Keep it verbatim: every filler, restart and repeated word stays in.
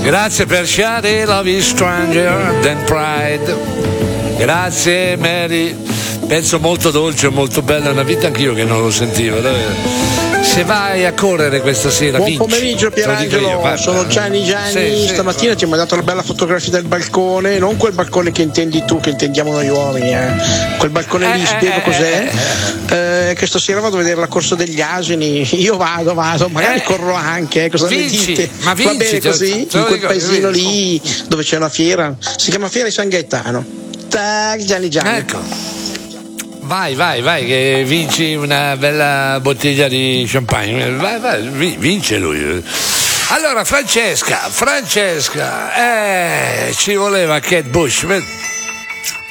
Grazie per Shady Love is Stranger Than Pride. Grazie Mary. Pezzo molto dolce, molto bello, è una vita anch'io che non lo sentivo. Se vai a correre questa sera, buon vinci. pomeriggio Pierangelo, io, sono Gianni Gianni. Sì, stamattina sì, ti ho mandato la bella fotografia del balcone, non quel balcone che intendi tu, che intendiamo noi uomini, eh. Quel balcone lì, eh, spiego eh, cos'è. Eh, eh, che stasera vado a vedere la corsa degli asini. Io vado, vado, magari eh, corro anche, eh, cosa vinci, ne dite? Ma vinci, va bene così? te, te in quel dico, paesino lì dove c'è una fiera, si chiama Fiera di San Gaetano. Tac, Gianni Gianni. Ecco. Vai, vai, vai, che vinci una bella bottiglia di champagne. Vai, vai, vince lui. Allora, Francesca, Francesca, eh, ci voleva Kate Bush.